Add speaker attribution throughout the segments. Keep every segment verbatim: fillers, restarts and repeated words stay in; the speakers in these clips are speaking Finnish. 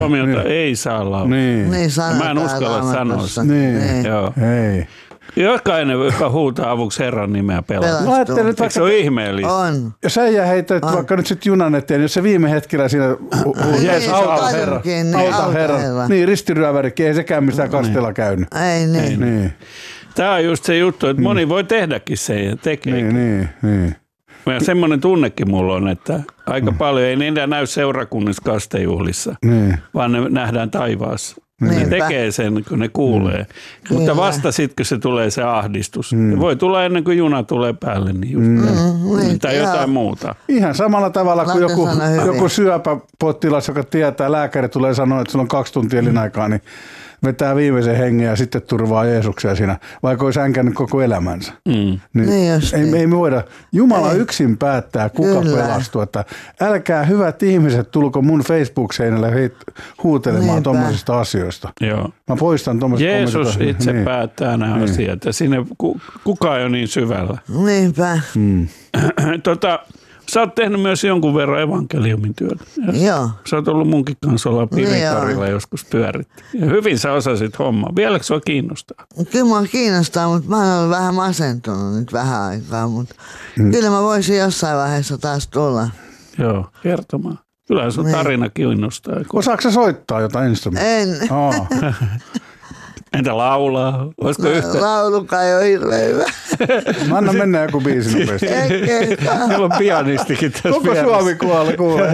Speaker 1: Huomiota ei saa laulaa.
Speaker 2: Niin.
Speaker 3: Niin
Speaker 1: Mä en uskalla sanoa sitä.
Speaker 2: Niin.
Speaker 3: Niin.
Speaker 1: Joo.
Speaker 2: Ei.
Speaker 1: Jokainen, joka huutaa avuksi Herran nimeä pelaa.
Speaker 3: Pelastuu.
Speaker 2: Mä ajattelin, että
Speaker 1: Eikö se
Speaker 2: vaikka,
Speaker 1: ole ihmeellistä?
Speaker 3: On.
Speaker 2: jos äijä heität
Speaker 3: On.
Speaker 2: vaikka nyt sit junan eteen, jos se viime hetkellä siinä hu- hu-
Speaker 3: Jeesus,
Speaker 2: auta
Speaker 3: auta
Speaker 2: herra,
Speaker 3: niin,
Speaker 2: auta
Speaker 3: auta
Speaker 2: herra.
Speaker 3: herra.
Speaker 2: Niin, ristiryövärikin, ei sekään mistään kastella käynyt.
Speaker 3: Ei niin.
Speaker 2: Niin,
Speaker 1: Tämä on just se juttu, että moni voi tehdäkin sen ja tekee.
Speaker 2: niin, niin, niin.
Speaker 1: Ja semmoinen tunnekin mulla on, että aika paljon ei niitä näy seurakunnissa kastejuhlissa,
Speaker 2: Niin.
Speaker 1: vaan ne nähdään taivaassa. Ne
Speaker 3: Niinpä.
Speaker 1: tekee sen, kun ne kuulee. Mm. Mutta vasta sitten, kun se tulee se ahdistus. Mm. Voi tulla ennen kuin juna tulee päälle, niin just mm.
Speaker 3: niin,
Speaker 1: tai
Speaker 3: joo.
Speaker 1: jotain muuta.
Speaker 2: Ihan samalla tavalla kuin
Speaker 3: Latte
Speaker 2: joku,
Speaker 3: sanoi hyvin.
Speaker 2: joku syöpäpotilas, joka tietää, lääkäri tulee sanoa, että sulla on kaksi tuntia elinaikaa, niin vetää viimeisen hengen ja sitten turvaa Jeesuksia siinä, vaikka olisi änkännyt koko elämänsä.
Speaker 1: Mm.
Speaker 2: Niin,
Speaker 3: Niin justiin.
Speaker 2: ei, ei me voida. Jumala
Speaker 3: Ei.
Speaker 2: yksin päättää, kuka
Speaker 3: Kyllä.
Speaker 2: pelastuu. Että älkää hyvät ihmiset, tulko mun Facebook-seinälle heit- huutelemaan
Speaker 3: Niinpä.
Speaker 2: tuommoisista asioista.
Speaker 1: Joo.
Speaker 2: Mä poistan tuommoiset
Speaker 1: Jeesus
Speaker 2: kommentit.
Speaker 1: itse
Speaker 2: Niin.
Speaker 1: päättää nämä
Speaker 2: Niin.
Speaker 1: asiat ja sinne ku, kukaan ei ole niin syvällä.
Speaker 3: Niinpä.
Speaker 2: Mm.
Speaker 1: tota, sä oot tehnyt myös jonkun verran evankeliumin työtä.
Speaker 3: Joo.
Speaker 1: Sä oot ollut munkin kanssa olla Piritorilla
Speaker 3: Niin
Speaker 1: joskus pyöritti. Ja hyvin sä osasit hommaa. Vieläkö sua kiinnostaa?
Speaker 3: Kyllä mua kiinnostaa, mutta mä oon ollut vähän masentunut nyt vähän aikaa. Mutta mm. kyllä mä voisin jossain vaiheessa taas tulla.
Speaker 1: Joo, kertomaan. Kyllä sun
Speaker 3: Niin.
Speaker 1: tarina kiinnostaa.
Speaker 2: Osaatko sä soittaa jotain instrumenttia?
Speaker 3: En.
Speaker 2: Aa.
Speaker 1: Entä laulaa? Olisiko yhtä?
Speaker 3: Laulukaan ei ole hirveän hyvä.
Speaker 2: Anna mennä joku biisi nopeasti.
Speaker 3: Eikä.
Speaker 1: Meillä on pianistikin tässä
Speaker 2: Koko
Speaker 1: vieressä.
Speaker 2: Suomi kuolee, kuulee.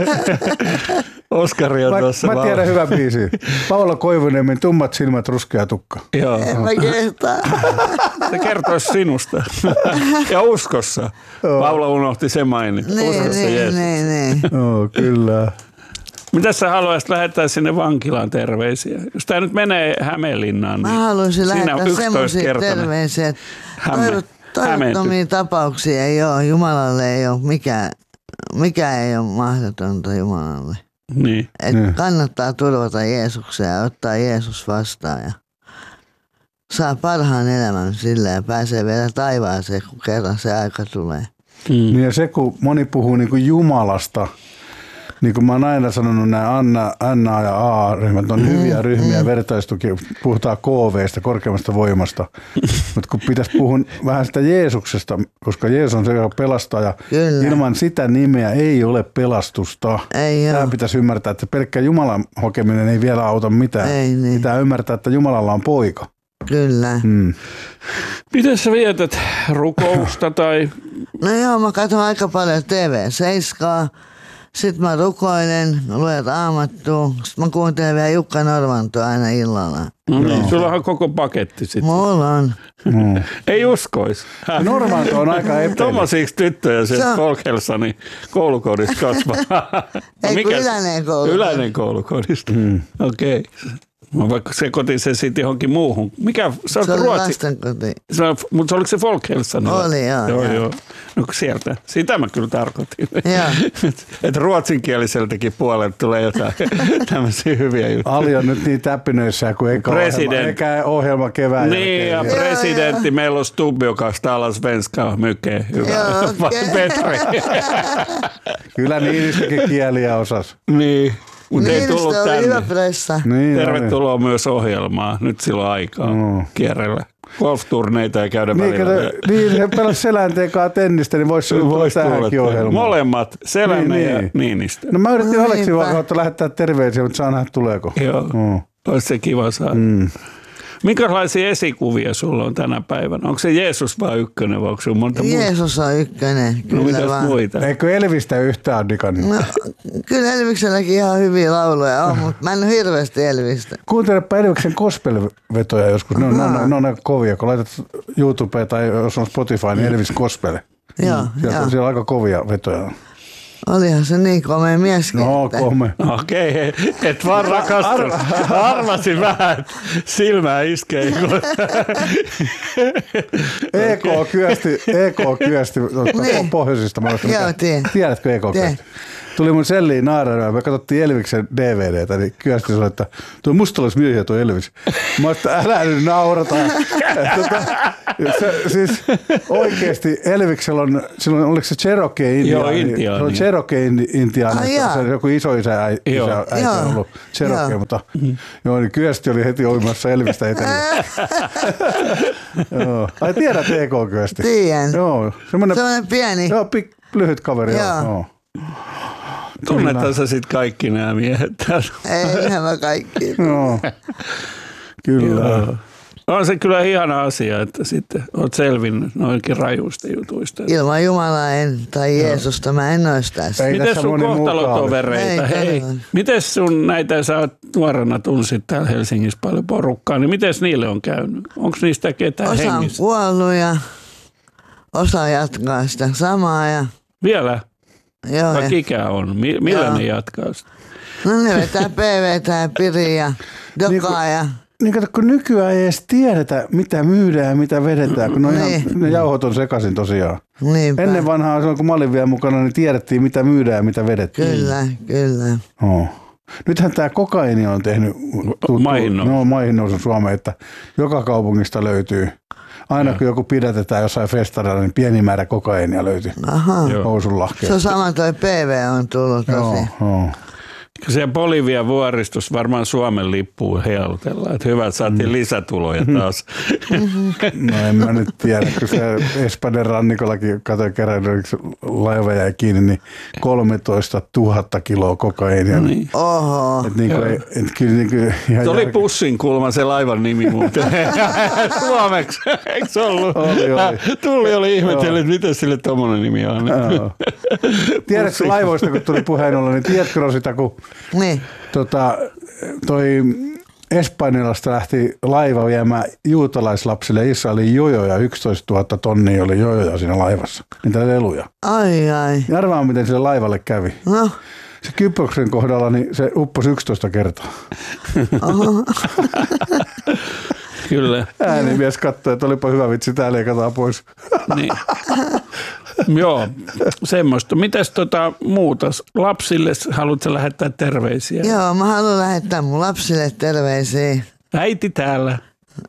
Speaker 1: Oskari on
Speaker 2: Mä,
Speaker 1: tuossa.
Speaker 2: mä
Speaker 1: vaan.
Speaker 2: tiedän hyvän biisin. Paula Koivuniemen Tummat silmät, ruskea tukka.
Speaker 1: Joo,
Speaker 3: En mä kehtaa.
Speaker 1: se kertoisi sinusta. Ja uskossa. Paula unohti sen mainita.
Speaker 3: Niin,
Speaker 1: Uskossa
Speaker 3: niin,
Speaker 1: Jeesus.
Speaker 3: niin, niin.
Speaker 2: Joo, kyllä.
Speaker 1: Mitä sä haluaisit lähettää sinne vankilaan terveisiä? Jos tää nyt menee Hämeenlinnaan,
Speaker 3: Mä
Speaker 1: niin
Speaker 3: haluaisin
Speaker 1: siinä
Speaker 3: lähettää
Speaker 1: on
Speaker 3: semmoisia
Speaker 1: yksitoistakertainen.
Speaker 3: terveisiä, että
Speaker 1: Häme-
Speaker 3: toivot, toivottomia tapauksia ei ole. Jumalalle ei ole mikään, mikä ei ole mahdotonta Jumalalle.
Speaker 1: Niin.
Speaker 3: Et
Speaker 2: Niin.
Speaker 3: kannattaa turvata Jeesuksen ja ottaa Jeesus vastaan ja saa parhaan elämän sillä ja pääsee vielä taivaaseen, kun kerran se aika tulee.
Speaker 1: Mm.
Speaker 2: Niin ja se, kun moni puhuu niin kuin Jumalasta, niin kuin mä oon aina sanonut, nämä Anna, Anna ja A-ryhmät on hyviä ryhmiä, vertaistuki, puhutaan K V:stä, korkeammasta voimasta. Mutta kun pitäisi puhua vähän sitä Jeesuksesta, koska Jeesus on se, joka pelastaa ja
Speaker 3: Kyllä.
Speaker 2: ilman sitä nimeä ei ole pelastusta.
Speaker 3: Ei
Speaker 2: Tämä
Speaker 3: ole.
Speaker 2: pitäisi ymmärtää, että pelkkä Jumalan hokeminen ei vielä auta mitään.
Speaker 3: Ei niin.
Speaker 2: Pitää ymmärtää, että Jumalalla on poika.
Speaker 3: Kyllä.
Speaker 2: Mm.
Speaker 1: Miten sä vietät rukousta tai...
Speaker 3: No joo, mä katson aika paljon T V seitsemän. Sitten mä rukoilen, luen raamattua. Sitten mä kuuntelen vielä Jukka Norvantoa aina illalla.
Speaker 1: No niin, sulla on koko paketti sitten.
Speaker 3: Mulla on.
Speaker 2: Mm.
Speaker 1: Ei uskois.
Speaker 2: Normanto on aika epäily.
Speaker 1: Tuommoisiksi tyttöjä
Speaker 3: Se
Speaker 1: sieltä
Speaker 3: on-
Speaker 1: Folkhelsanin koulukodista kasvaa.
Speaker 3: Ei, kun Ylänen koulukodista.
Speaker 1: Ylänen koulukodista. Mm. Okei. Okay. Vaikka se koti se sitten johonkin muuhun. Mikä, se on
Speaker 3: Se oli
Speaker 1: ruotsi.
Speaker 3: lastenkoti.
Speaker 1: Se on, mutta oliko se Folkhelsanilla?
Speaker 3: Oli, joo,
Speaker 1: joo,
Speaker 3: joo.
Speaker 1: joo. No kun sieltä. Sitä mä kyllä tarkoitin.
Speaker 3: Joo.
Speaker 1: Että ruotsinkieliseltäkin puolelta tulee jotain tämmöisiä hyviä juttuja.
Speaker 2: Ali on nyt niin täppinöissä kuin eikä ohjelma,
Speaker 1: President.
Speaker 2: eikä ohjelma kevään
Speaker 1: Niin, ja
Speaker 2: jälkeen.
Speaker 1: presidentti, meillä on Stubb, joka talas svenska mykeä. Hyvä.
Speaker 3: Joo,
Speaker 1: Vai
Speaker 3: okei.
Speaker 1: Petri.
Speaker 2: Kyllä Niinistökin kieliä osas.
Speaker 1: Niin, mutta ei tullut
Speaker 3: Niinistö oli hyvä
Speaker 1: tänne.
Speaker 3: pressa.
Speaker 2: Niin,
Speaker 1: Tervetuloa myös ohjelmaan. Nyt silloin aikaa
Speaker 2: Mm.
Speaker 1: kierrellä. Golfturneita ei käydä
Speaker 2: Niin,
Speaker 1: välillä.
Speaker 2: kato, niin se pelasi Selänteen kanssa tennistä, niin voisi tulla
Speaker 1: Vois tulla
Speaker 2: tähänkin
Speaker 1: tänne.
Speaker 2: ohjelmaan.
Speaker 1: Molemmat, Selänne
Speaker 2: Niin,
Speaker 1: ja
Speaker 2: niin.
Speaker 1: Niinistö.
Speaker 2: No mä yritin
Speaker 3: No
Speaker 2: Aleksi
Speaker 3: niinpä.
Speaker 2: kautta lähettää terveisiä, mutta saa nähdä tuleeko.
Speaker 1: Joo,
Speaker 2: Mm.
Speaker 1: olisi se kiva saada.
Speaker 2: Mm.
Speaker 1: Minkälaisia esikuvia sulla on tänä päivänä? Onko se Jeesus vai ykkönen vai onko se monta muuta?
Speaker 3: Jeesus on ykkönen,
Speaker 1: No
Speaker 3: kyllä
Speaker 1: mitäs
Speaker 3: vaan.
Speaker 1: muita?
Speaker 2: Eikö Elvistä yhtään ole digannut?
Speaker 3: No, kyllä Elvikselläkin ihan hyviä lauluja on, mutta mä en ole hirveästi Elvistä.
Speaker 2: Kuuntelepa Elviksen gospel-vetoja joskus. Ne on, ne, on, ne on aika kovia. Kun laitat YouTubeen tai jos on Spotify, niin Elvis Gospel.
Speaker 3: Joo,
Speaker 2: Sieltä,
Speaker 3: joo.
Speaker 2: siellä on aika kovia vetoja.
Speaker 3: Olihan se niin komea mieskin.
Speaker 2: No,
Speaker 3: että-
Speaker 2: kome.
Speaker 1: Okei, et vaan rakastunut. Arvasin vähän, että silmää iskee.
Speaker 2: E K kyösti, E K kyösti
Speaker 3: Niin.
Speaker 2: pohjoisista. Mä
Speaker 3: Joo, tiedän.
Speaker 2: Tiedätkö E K
Speaker 3: Tiedän.
Speaker 2: kyösti? tuli mun selliin naaraan. Me katsottiin Elviksen D V D:tä, niin Kyösti sanoi, että tuo mustalaismiehiä tuo Elvis. Mä oon, että älä nyt naurata. tota, se, siis oikeesti Elviksellä on, silloin oliko se Cherokee-intiaani?
Speaker 1: Joo, intiaani.
Speaker 2: Se on Cherokee-intiaani, se on joku iso isä, äi, isä äiti on ollut Cherokee, joo. Mutta mm-hmm. joo, niin Kyösti oli heti uimassa Elvistä etelään. Joo. Ai tiedät E K Kyösti?
Speaker 3: Tiedän.
Speaker 2: Joo, semmoinen,
Speaker 3: semmoinen pieni.
Speaker 2: Joo, pik, lyhyt kaveri. Joo. Joo.
Speaker 1: Tunnetaan sä sit kaikki nämä miehet täällä?
Speaker 3: Ei, ihan mä kaikki.
Speaker 2: Joo, kyllä. Joo.
Speaker 1: On se kyllä ihana asia, että sitten olet selvinnyt noinkin rajuista jutuista.
Speaker 3: Ilman Jumalaa en, tai Jeesusta mä en olisi tässä.
Speaker 1: Miten sun kohtalotovereita? Hei, miten sun näitä, sä oot nuorena tunsit täällä Helsingissä paljon porukkaa, niin miten niille on käynyt? Onko niistä ketään
Speaker 3: osa
Speaker 1: hengissä?
Speaker 3: Osa on kuollut ja osa jatkaa sitä samaa. Ja...
Speaker 1: Vielä?
Speaker 3: Joo.
Speaker 1: Vaikka ikä on. Millä joo. ne jatkaa sitä?
Speaker 3: No ne vetää P V:tä ja Piriä ja Dokaa ja...
Speaker 2: Niin kato, kun nykyään ei edes tiedetä, mitä myydään ja mitä vedetään, kun ne, niin. ihan, ne jauhot on sekaisin tosiaan.
Speaker 3: Niinpä.
Speaker 2: Ennen vanhaa, silloin kun mä olin vielä mukana, niin tiedettiin, mitä myydään ja mitä vedettiin.
Speaker 3: Kyllä, kyllä.
Speaker 2: Oh. Nythän tämä kokaini on tehnyt
Speaker 1: maihin nousun.
Speaker 2: No, maihin nousun Suomeen, että joka kaupungista löytyy. Aina kun joku pidätetään jossain festarilla, niin pieni määrä kokainia löytyy housun lahkeesta.
Speaker 3: Se on sama toi P V on tullut tosi.
Speaker 2: Joo, joo.
Speaker 1: Siellä Bolivian vuoristus varmaan Suomen lippuun heilutellaan. Että hyvä, että saatiin lisätuloja taas.
Speaker 2: No en mä nyt tiedä, kun se Espanjan rannikollakin katsoin kerran, kun laiva jäi kiinni, niin kolmetoista tuhatta kiloa kokainia.
Speaker 1: Niin.
Speaker 3: Oho.
Speaker 2: Et niin kuin, et kyllä niin kuin ihan
Speaker 1: se oli
Speaker 2: järke...
Speaker 1: Pussin kulma se laivan nimi muuten. Suomeksi, eikö se ollut?
Speaker 2: Oli, oli.
Speaker 1: Tulli oli ihmetellyt, että miten sille tommonen nimi on.
Speaker 2: Tiedätkö laivoista, kun tuli puheen olla, niin tiedätkö Rosita, kun
Speaker 3: niin.
Speaker 2: tota, toi Espanjalasta lähti laiva viemään juutalaislapsille Israelin jojoja, yksitoista tuhatta tonnia oli jojoja siinä laivassa, niitä leluja.
Speaker 3: Ai ai.
Speaker 2: Ja arvaa, miten sille laivalle kävi.
Speaker 3: No.
Speaker 2: Se Kyproksen kohdalla, niin se upposi yksitoista kertaa.
Speaker 1: Kyllä.
Speaker 2: Äänimies katsoi, että olipa hyvä vitsi, tää leikataan pois.
Speaker 1: Niin. Joo, semmoista. Mitäs tota muuta? Lapsille haluatko lähettää terveisiä?
Speaker 3: Joo, mä haluan lähettää mun lapsille terveisiä.
Speaker 1: Äiti täällä.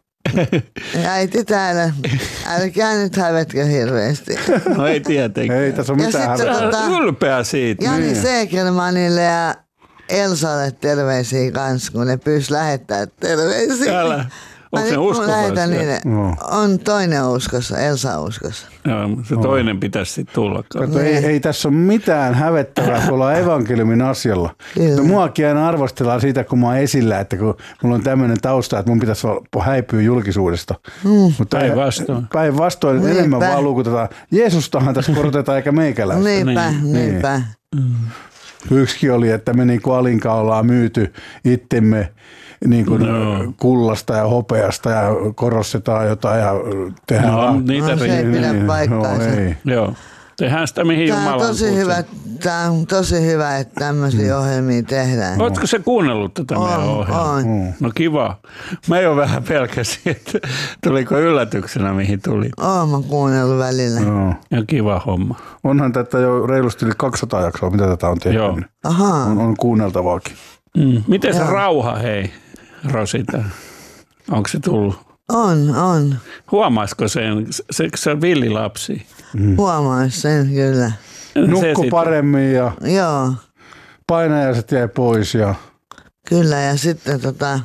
Speaker 3: Äiti täällä. Älkää nyt hävetkö hirveästi.
Speaker 1: No ei tietenkään.
Speaker 2: Ei tässä ole mitään hävetkö.
Speaker 1: Tota, ylpeä siitä.
Speaker 3: Jani
Speaker 2: niin.
Speaker 3: Segermanille ja Elsalle terveisiä kanssa, kun ne pyys lähettää terveisiä.
Speaker 1: Älä. Onko se uskovaisia?
Speaker 3: No. On toinen uskossa, Elsa uskossa.
Speaker 1: Joo, se toinen no. pitäisi sitten tulla.
Speaker 2: Kato, ei, ei tässä ole mitään hävettävää, kun ollaan evankeliumin asialla. No, muakin aina arvostellaan siitä, kun mä oon esillä, että kun mulla on tämmöinen tausta, että mun pitäisi häipyä julkisuudesta.
Speaker 3: Mm.
Speaker 1: Päinvastoin.
Speaker 2: Päinvastoin
Speaker 3: Niinpä.
Speaker 2: enemmän vaan lukutetaan. Jeesustahan tässä korotetaan eikä meikäläistä.
Speaker 3: Niinpä, niin. niinpä.
Speaker 2: Niin. Yksikin oli, että me niin kuin Alinka ollaan myyty itsemme niin kuin no. kullasta ja hopeasta ja korostetaan jotain ja tehdään.
Speaker 1: No, niitä
Speaker 3: no, se ei pidä niin, paikkaansa.
Speaker 2: No, ei.
Speaker 1: Joo. Tehdään sitä mihin
Speaker 3: Tämä
Speaker 1: Jumala
Speaker 3: on tosi hyvä, tämä on tosi hyvä, että tämmöisiä mm. ohjelmia tehdään.
Speaker 1: Oletko se kuunnellut tätä
Speaker 3: on,
Speaker 1: meidän ohjelmaa?
Speaker 3: On.
Speaker 2: Mm.
Speaker 1: No kiva. Mä jo vähän pelkäsin, että tuliko yllätyksenä mihin tuli.
Speaker 3: Oon mä kuunnellut välillä.
Speaker 2: No.
Speaker 1: Ja kiva homma.
Speaker 2: Onhan tätä jo reilusti yli kaksisataa jaksoa, mitä tätä on tehty.
Speaker 1: Joo.
Speaker 3: Ahaa.
Speaker 2: On, on kuunneltavaakin.
Speaker 1: Mm. Miten se rauha, hei, Rosita? Onko se tullut?
Speaker 3: On, on.
Speaker 1: Huomaisiko sen? Se, se on villilapsi.
Speaker 3: Mm. Huomaisi sen kyllä.
Speaker 2: Nukku paremmin ja
Speaker 3: joo.
Speaker 2: painajaiset jäi pois. Ja...
Speaker 3: Kyllä ja sitten tota,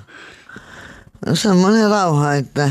Speaker 3: semmoinen rauha, että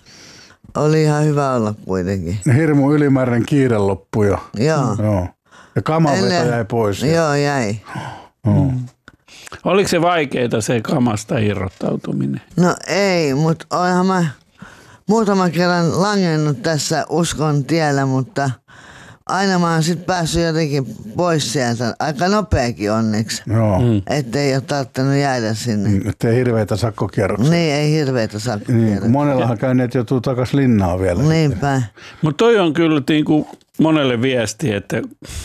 Speaker 3: oli ihan hyvä olla kuitenkin.
Speaker 2: Hirmu ylimääräinen kiire loppui jo.
Speaker 3: Joo.
Speaker 2: joo. Ja kamaveto
Speaker 3: Ennen...
Speaker 2: jäi pois.
Speaker 3: Joo, jäi.
Speaker 2: Oh.
Speaker 1: Oliko se vaikeaa se kamasta irrottautuminen?
Speaker 3: No ei, mutta olenhan mä muutaman kerran langennut tässä uskon tiellä, mutta aina mä oon sitten päässyt jotenkin pois sieltä. Aika nopeakin onneksi.
Speaker 2: Joo. Mm.
Speaker 3: Ettei ole tarttunut jäädä sinne.
Speaker 2: Ettei hirveitä sakkokierroksia.
Speaker 3: Niin, ei hirveitä sakkokierroksia.
Speaker 2: Niin, monellahan käyneet joutuu takaisin linnaan vielä.
Speaker 3: Niinpä.
Speaker 1: Mutta toi on kyllä niin kuin monelle viesti, että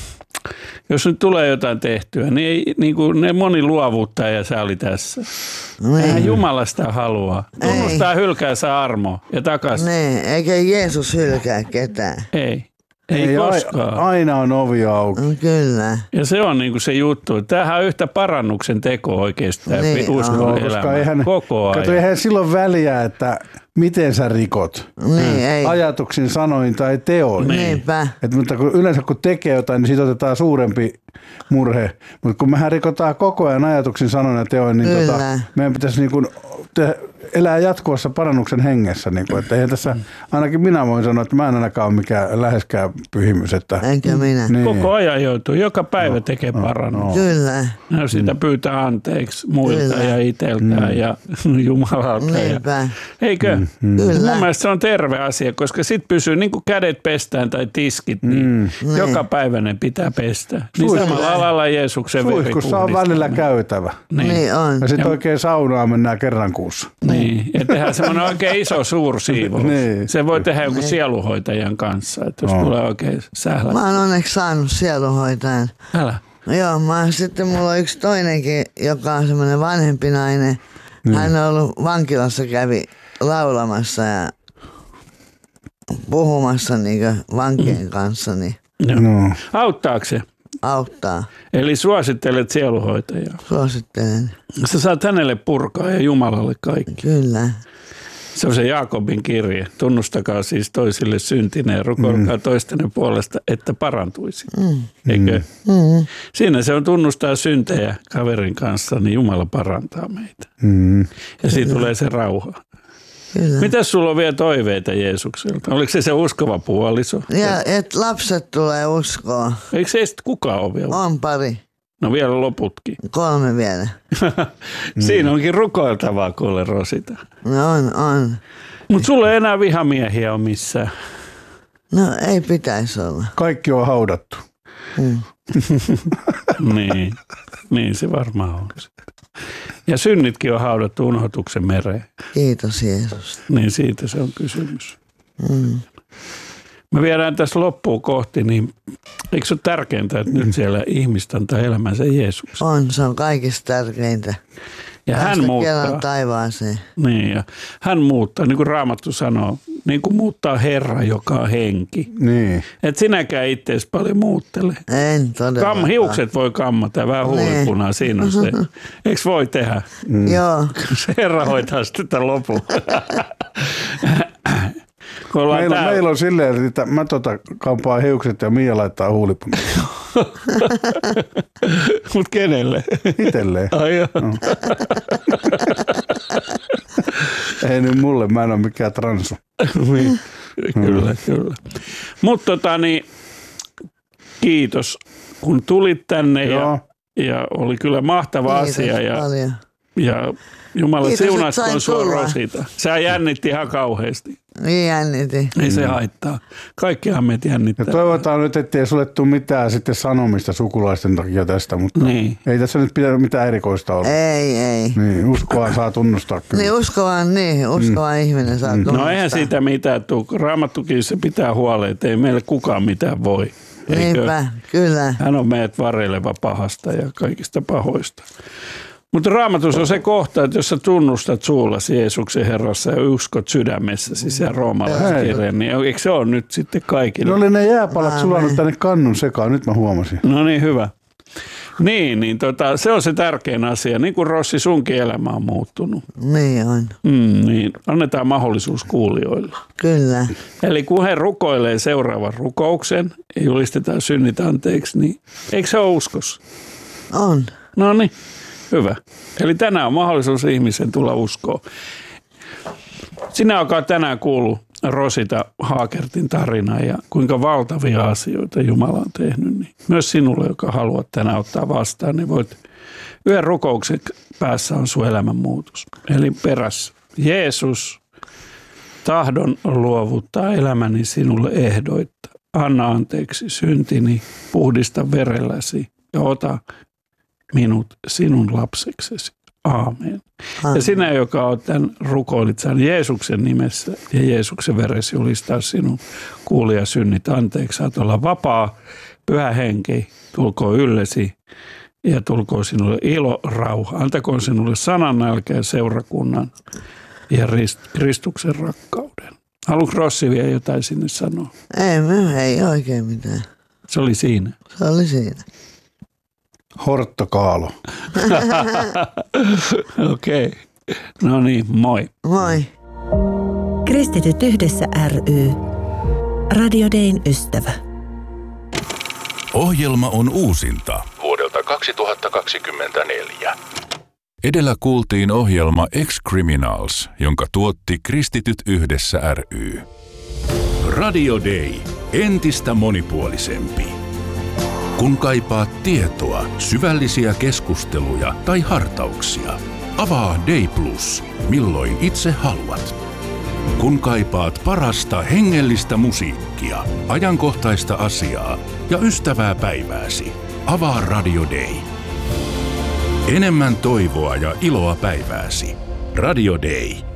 Speaker 1: jos nyt tulee jotain tehtyä, niin, ei, niin kuin ne moni luovuttaa ja sä oli tässä.
Speaker 3: Niin.
Speaker 1: Eihän Jumala sitä haluaa. Tunnustaa hylkää saa armo ja takaisin.
Speaker 3: Niin, eikä Jeesus hylkää ketään.
Speaker 1: Ei. Ei, ei koskaan.
Speaker 2: Aina on ovi auki.
Speaker 3: Kyllä.
Speaker 1: Ja se on niin kuin se juttu. Tämähän on yhtä parannuksen teko oikeasti. Niin uskon elämä. Eihän, koko ajan.
Speaker 2: Kato, eihän silloin väliä, että miten sä rikot.
Speaker 3: Niin, ei.
Speaker 2: Ajatuksin, sanoin tai teoin.
Speaker 3: Niinpä.
Speaker 2: Et, mutta kun yleensä kun tekee jotain, niin siitä otetaan suurempi murhe. Mutta kun mehän rikotaan koko ajan ajatuksin, sanoin ja teoin, niin tota, meidän pitäisi niin kuin te, elää jatkuvassa parannuksen hengessä. Niin kuin, että eihän tässä, ainakin minä voin sanoa, että mä en ainakaan ole mikään läheskään pyhimys. Että,
Speaker 3: enkä minä.
Speaker 2: Niin.
Speaker 1: Koko ajan joutuu. Joka päivä no, tekee no, parannuksen.
Speaker 3: No. Kyllä.
Speaker 1: Ja sitä pyytää anteeksi muilta Kyllä. ja itseltään mm. ja Jumalalta.
Speaker 3: Niinpä.
Speaker 1: Ja, eikö?
Speaker 2: Mm. Mm.
Speaker 3: Kyllä.
Speaker 1: Mun mielestä se on terve asia, koska sit pysyy niin kuin kädet pestään tai tiskit, niin mm. joka päivä ne pitää pestä. Niin samalla lailla Jeesuksen veri puhdistaa.
Speaker 2: Suihkussa on välillä käytävä.
Speaker 3: Niin, niin on.
Speaker 2: Ja sitten oikein saunaan mennään kerran kuussa.
Speaker 1: Niin, ja tehdään semmoinen oikein iso suursiivous.
Speaker 2: Niin.
Speaker 1: Se voi tehdä jonkun sieluhoitajan kanssa, että jos no. tulee oikein sählä.
Speaker 3: Mä oon onneksi saanut sieluhoitajan.
Speaker 1: Älä.
Speaker 3: Joo, mä sitten mulla on yksi toinenkin, joka on semmoinen vanhempi nainen. Mm. Hän on ollut vankilassa, kävi laulamassa ja puhumassa niin vankien mm. kanssa. Niin
Speaker 2: no.
Speaker 1: Auttaako se?
Speaker 3: Auttaa.
Speaker 1: Eli suosittelet sieluhoitajaa?
Speaker 3: Suosittelen.
Speaker 1: Sä saat hänelle purkaa ja Jumalalle kaikki.
Speaker 3: Kyllä.
Speaker 1: Se on se Jaakobin kirje. Tunnustakaa siis toisille syntineen, rukoilkaa mm. toistenne puolesta, että parantuisi. Mm. Eikö?
Speaker 3: Mm.
Speaker 1: Siinä se on tunnustaa syntejä kaverin kanssa, niin Jumala parantaa meitä.
Speaker 2: Mm.
Speaker 1: Ja siitä tulee se rauha.
Speaker 3: Kyllä.
Speaker 1: Mitäs sulla on vielä toiveita Jeesukselta? Oliko se se uskova puoliso?
Speaker 3: Ja että lapset tulee uskoa.
Speaker 1: Eikö se sitten kukaan ole vielä?
Speaker 3: On pari.
Speaker 1: No vielä loputkin.
Speaker 3: Kolme vielä.
Speaker 1: Siinä onkin rukoiltavaa, kuule Rosita.
Speaker 3: No on, on.
Speaker 1: Mutta sulla ei enää vihamiehiä ole missään.
Speaker 3: No ei pitäisi olla.
Speaker 2: Kaikki on haudattu.
Speaker 3: Mm.
Speaker 1: niin. niin se varmaan on. Ja synnitkin on haudattu unohtuksen mereen.
Speaker 3: Kiitos Jeesus.
Speaker 1: Niin siitä se on kysymys.
Speaker 3: Mm.
Speaker 1: Me viedään tässä loppuun kohti, niin eikö se ole tärkeintä, että nyt siellä ihmiset antaa elämänsä Jeesuksen?
Speaker 3: On, se on kaikista tärkeintä.
Speaker 1: Ja hän muuttaa.
Speaker 3: Taivaaseen.
Speaker 1: Niin, ja hän muuttaa, niin kuin Raamattu sanoo, niin kuin muuttaa Herra, joka on henki.
Speaker 2: Niin.
Speaker 1: Et sinäkään itseäsi paljon muuttele.
Speaker 3: En todellakaan.
Speaker 1: Kam, hiukset voi kammata, vähän huulipunaa, siinä on se. Eikö voi tehdä?
Speaker 3: Mm. Joo.
Speaker 1: Se Herra hoitaa sitten tämän lopun.
Speaker 2: Meillä, täällä... meillä on silleen, että mä tota kampaan hiukset ja Mia laittaa huulipunaa.
Speaker 1: Mut kenelle?
Speaker 2: Itelleen.
Speaker 1: Ai joo. No.
Speaker 2: Ei nyt mulle, mä en ole mikään transu.
Speaker 1: Niin, kyllä, kyllä. Mutta tota niin, kiitos kun tulit tänne ja, ja oli kyllä mahtava kiitos asia. Ja, ja Jumala siunatkoon sua Rosita. Sä jännitti ihan kauheasti.
Speaker 3: Niin jännitin.
Speaker 1: Ei se haittaa. Kaikkihan meitä jännittää.
Speaker 2: Ja toivotaan nyt, ettei sulle tule mitään sitten sanomista sukulaisten takia tästä, mutta
Speaker 1: niin.
Speaker 2: Ei tässä nyt pidä mitään erikoista olla.
Speaker 3: Ei, ei.
Speaker 2: Niin, uskoa saa tunnustaa kyllä.
Speaker 3: Niin, uskoa, niin, uskoa mm. ihminen saa tunnustaa.
Speaker 1: No eihän siitä mitään tule. Raamattukin se pitää huoleen, että ei meille kukaan mitään voi.
Speaker 3: Niinpä, kyllä.
Speaker 1: Hän on meidät vareleva pahasta ja kaikista pahoista. Mutta Raamatussa on se kohta, että jos sä tunnustat suullasi Jeesuksen Herrassa ja uskot sydämessäsi sen roomalaiskirjeen, niin eikö se ole nyt sitten kaikille?
Speaker 2: No oli ne jääpalat sulanut tänne kannun sekaan, nyt mä huomasin.
Speaker 1: No niin, hyvä. Niin, niin tota, se on se tärkein asia. Niin kuin Rossi, sunkin elämä on muuttunut.
Speaker 3: Niin on.
Speaker 1: Mm, niin, annetaan mahdollisuus kuulijoille.
Speaker 3: Kyllä.
Speaker 1: Eli kun he rukoilee seuraavan rukouksen ja julistetaan synnit anteeksi, niin eikö se ole uskossa?
Speaker 3: On.
Speaker 1: No niin. Hyvä. Eli tänään on mahdollisuus ihmisen tulla uskoon. Sinä, joka tänään kuullut Rosita Haakertin tarina ja kuinka valtavia asioita Jumala on tehnyt, niin myös sinulle, joka haluat tänään ottaa vastaan, niin voit yhden rukouksen päässä on sun elämänmuutos. Eli perässä. Jeesus, tahdon luovuttaa elämäni sinulle ehdoitta. Anna anteeksi syntini, puhdista verelläsi ja ota minut sinun lapseksesi. Aamen. Aamen. Ja sinä, joka olet tämän rukoilit sen Jeesuksen nimessä ja Jeesuksen veressä julistaa sinun kuulia synnit anteeksi. Saat olla vapaa, pyhä henki, tulkoon yllesi ja tulkoon sinulle ilo, rauha. Antakoon sinulle sanan nälkää seurakunnan ja Kristuksen rakkauden. Haluatko Rossi vielä jotain sinne sanoa?
Speaker 3: Ei, me, ei oikein mitään.
Speaker 1: Se oli siinä.
Speaker 3: Se oli siinä.
Speaker 2: Hortto Kaalo.
Speaker 1: Okei. Okay. No niin, moi.
Speaker 3: Moi.
Speaker 4: Kristityt yhdessä ry. Radio Dayn ystävä.
Speaker 5: Ohjelma on uusinta vuodelta kaksituhattakaksikymmentäneljä. Edellä kuultiin ohjelma Ex-Criminals, jonka tuotti Kristityt yhdessä ry. Radio Day. Entistä monipuolisempi. Kun kaipaat tietoa, syvällisiä keskusteluja tai hartauksia, avaa Day Plus, milloin itse haluat. Kun kaipaat parasta hengellistä musiikkia, ajankohtaista asiaa ja ystävää päivääsi, avaa Radio Day. Enemmän toivoa ja iloa päivääsi. Radio Day.